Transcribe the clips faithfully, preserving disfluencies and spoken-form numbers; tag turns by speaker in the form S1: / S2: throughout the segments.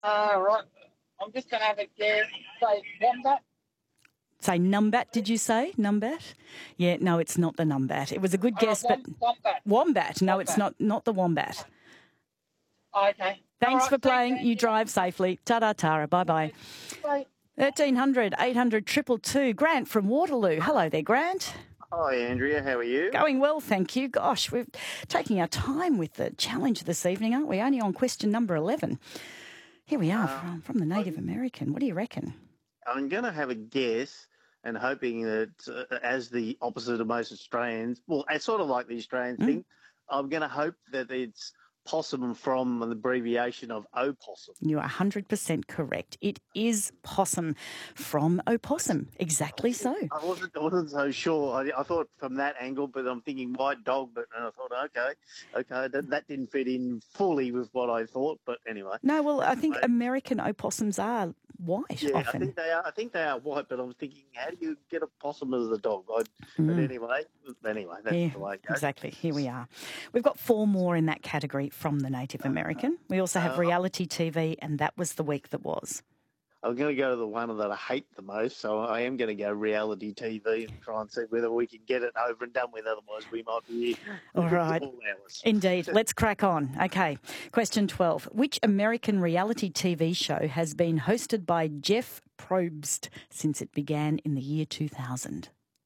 S1: Uh, right. I'm just going to have a guess. Say Wombat.
S2: Say Numbat, did you say? Numbat? Yeah, no, it's not the Numbat. It was a good
S1: Uh,
S2: guess, but
S1: Wom- Wombat.
S2: Wombat. No, it's
S1: Wombat.
S2: not, not the Wombat.
S1: Oh, okay.
S2: Thanks
S1: All
S2: for
S1: right, thanks,
S2: playing. You
S1: Andrea.
S2: drive safely. Ta-da, Tara. Bye-bye.
S1: Bye.
S2: thirteen hundred, eight hundred, two two two. Grant from Waterloo. Hello there, Grant.
S3: Hi, Andrea. How are you?
S2: Going well, thank you. Gosh, we're taking our time with the challenge this evening, aren't we? Only on question number eleven. Here we are from, from the Native American. What do you reckon?
S3: I'm going to have a guess and hoping that uh, as the opposite of most Australians, well, it's sort of like the Australian
S2: Mm.
S3: thing, I'm going to hope that it's possum from an abbreviation of opossum.
S2: You are one hundred percent correct. It is possum from opossum. Exactly so.
S3: I wasn't, I wasn't so sure. I, I thought from that angle, but I'm thinking white dog, but and I thought, okay, okay, that, that didn't fit in fully with what I thought, but anyway.
S2: No, well, I think
S3: Anyway.
S2: American opossums are white
S3: Yeah, I
S2: often.
S3: think they are. I think they are white, but I'm thinking, how do you get a possum as a dog? I,
S2: Mm.
S3: But anyway, anyway, that's
S2: Yeah,
S3: the way it goes.
S2: exactly. Here we are. We've got four more in that category from the Native American. We also have
S3: Uh,
S2: reality T V, and that was the week that was.
S3: I'm going to go to the one that I hate the most, so I am going to go reality T V and try and see whether we can get it over and done with. Otherwise, we might be here
S2: All right.
S3: all hours.
S2: Indeed. Let's crack on. Okay. Question twelve. Which American reality T V show has been hosted by Jeff Probst since it began in the year two thousand?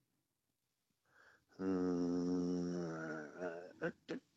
S3: Hmm, uh,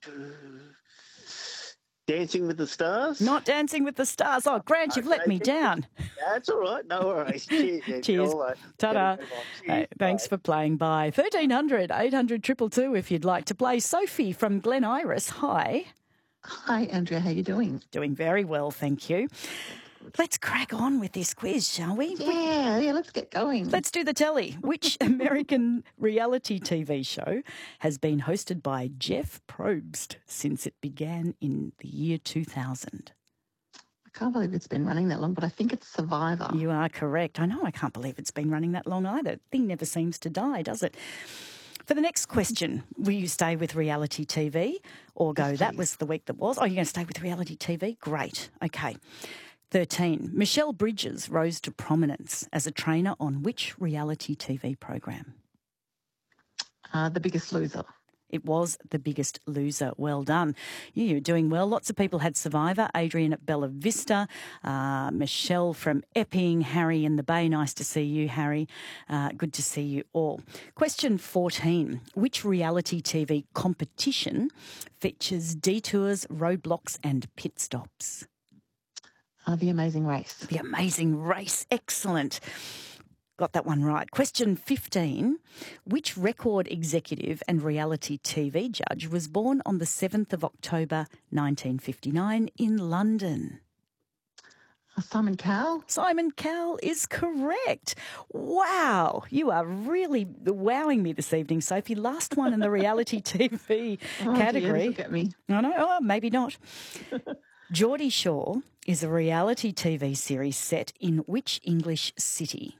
S3: Dancing with the Stars?
S2: Not Dancing with the Stars. Oh, Grant, you've let
S3: Okay.
S2: me down.
S3: That's all right. No worries. Cheers. Andrew.
S2: Cheers.
S3: All right.
S2: Ta-da.
S3: Gotta move on.
S2: Hey,
S3: Cheers.
S2: thanks
S3: Bye.
S2: for playing by. thirteen hundred, eight hundred, two two two if you'd like to play. Sophie from Glen Iris. Hi.
S4: Hi, Andrea. How you doing?
S2: Doing very well, thank you. Let's crack on with this quiz, shall we?
S4: Yeah, yeah. Let's get going.
S2: Let's do the telly. Which American reality T V show has been hosted by Jeff Probst since it began in the year two thousand?
S4: I can't believe it's been running that long, but I think it's Survivor.
S2: You are correct. I know I can't believe it's been running that long either. Thing never seems to die, does it? For the next question, will you stay with reality T V or go,
S4: Yes,
S2: that
S4: please.
S2: was the week that was? Oh, you're going to stay with reality T V? Great. Okay. thirteen. Michelle Bridges rose to prominence as a trainer on which reality T V program?
S4: Uh, the Biggest Loser.
S2: It was The Biggest Loser. Well done. You're doing well. Lots of people had Survivor. Adrian at Bella Vista, uh, Michelle from Epping, Harry in the Bay. Nice to see you, Harry. Uh, good to see you all. Question fourteen. Which reality T V competition features detours, roadblocks and pit stops?
S4: Uh, the Amazing Race.
S2: The Amazing Race. Excellent. Got that one right. Question fifteen. Which record executive and reality T V judge was born on the seventh of October nineteen fifty-nine in London?
S4: Uh, Simon Cowell.
S2: Simon Cowell is correct. Wow. You are really wowing me this evening, Sophie. Last one in the reality T V
S4: Oh,
S2: category.
S4: Dear, look at me.
S2: I know. Oh, maybe not. Geordie Shore is a reality T V series set in which English city?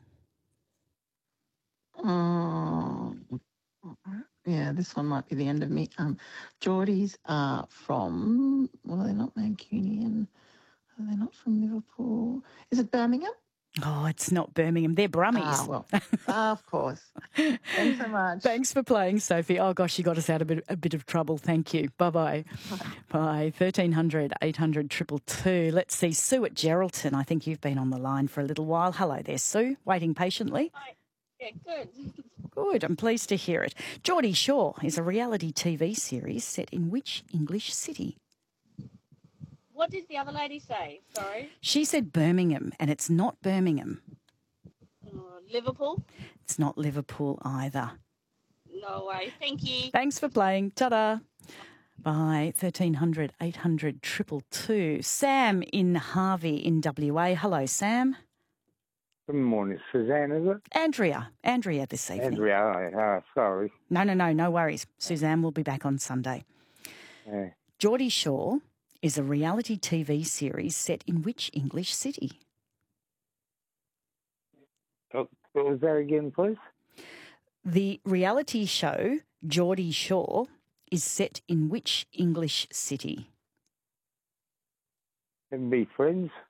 S4: Oh, yeah, this one might be the end of me. Um, Geordies are from, well, they're not Mancunian. Are they not from Liverpool? Is it Birmingham?
S2: Oh, it's not Birmingham. They're Brummies.
S4: Ah, well, ah, of course. Thanks so much.
S2: Thanks for playing, Sophie. Oh, gosh, you got us out of a bit, a bit of trouble. Thank you. Bye-bye. Bye. thirteen hundred, eight hundred, two two two. Let's see. Sue at Geraldton. I think you've been on the line for a little while. Hello there, Sue. Waiting patiently.
S5: Hi. Yeah, good.
S2: Good. I'm pleased to hear it. Geordie Shore is a reality T V series set in which English city?
S5: What did the other lady say? Sorry.
S2: She said Birmingham, and it's not Birmingham.
S5: Uh, Liverpool?
S2: It's not Liverpool either.
S5: No way. Thank you.
S2: Thanks for playing. Ta-da. Bye. thirteen hundred, eight hundred, two two two. Sam in Harvey in W A. Hello, Sam.
S6: Good morning, Suzanne, is it?
S2: Andrea. Andrea this evening.
S6: Andrea, oh, uh, sorry.
S2: No, no, no, no worries. Suzanne will be back on Sunday.
S6: Yeah.
S2: Geordie Shore is a reality T V series set in which English city?
S6: Oh, what was that again, please?
S2: The reality show Geordie Shore is set in which English city?
S6: It'd be Friends.